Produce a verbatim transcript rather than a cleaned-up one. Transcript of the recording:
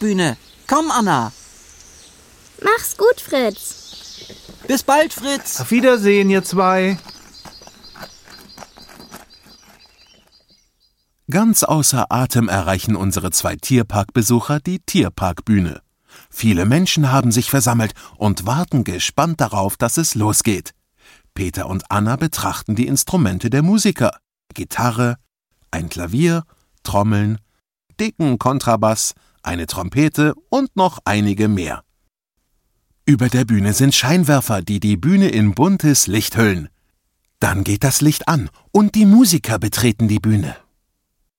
Tierparkbühne. Komm, Anna. Mach's gut, Fritz. Bis bald, Fritz. Auf Wiedersehen, ihr zwei. Ganz außer Atem erreichen unsere zwei Tierparkbesucher die Tierparkbühne. Viele Menschen haben sich versammelt und warten gespannt darauf, dass es losgeht. Peter und Anna betrachten die Instrumente der Musiker. Gitarre, ein Klavier, Trommeln, dicken Kontrabass, eine Trompete und noch einige mehr. Über der Bühne sind Scheinwerfer, die die Bühne in buntes Licht hüllen. Dann geht das Licht an und die Musiker betreten die Bühne.